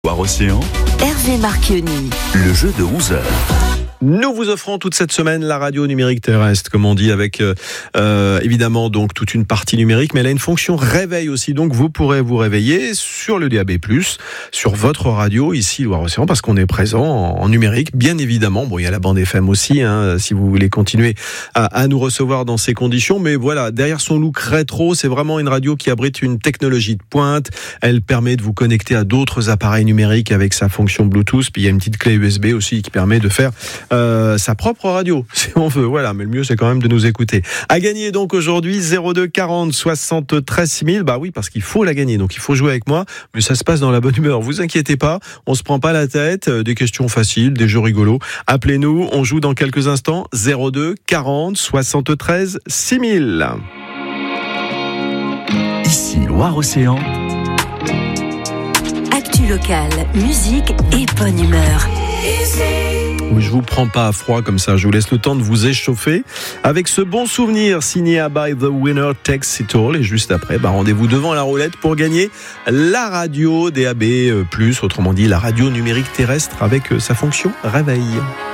Loire-Océan, Hervé Marchionni. le jeu de 11h. Nous vous offrons toute cette semaine la radio numérique terrestre, comme on dit, avec évidemment donc toute une partie numérique, mais elle a une fonction réveil aussi, donc vous pourrez vous réveiller sur le DAB+, sur votre radio ici Loire-Océan, parce qu'on est présent en numérique, bien évidemment. Bon, il y a la bande FM aussi, si vous voulez continuer à nous recevoir dans ces conditions, mais voilà, derrière son look rétro, c'est vraiment une radio qui abrite une technologie de pointe. Elle permet de vous connecter à d'autres appareils numériques avec sa fonction Bluetooth, puis il y a une petite clé USB aussi qui permet de faire sa propre radio, si on veut. Voilà, mais le mieux, c'est quand même de nous écouter. À gagner donc aujourd'hui, 02 40 73 6000. Bah oui, parce qu'il faut la gagner, donc il faut jouer avec moi, mais ça se passe dans la bonne humeur. Vous inquiétez pas, on se prend pas la tête, des questions faciles, des jeux rigolos. Appelez-nous, on joue dans quelques instants, 02 40 73 6000. Ici Loire-Océan, Actu locale, musique et bonne humeur. Je vous prends pas à froid comme ça, je vous laisse le temps de vous échauffer avec ce bon souvenir signé à By The Winner Takes It All. Et juste après, rendez-vous devant la roulette pour gagner la radio DAB+, autrement dit la radio numérique terrestre avec sa fonction réveil.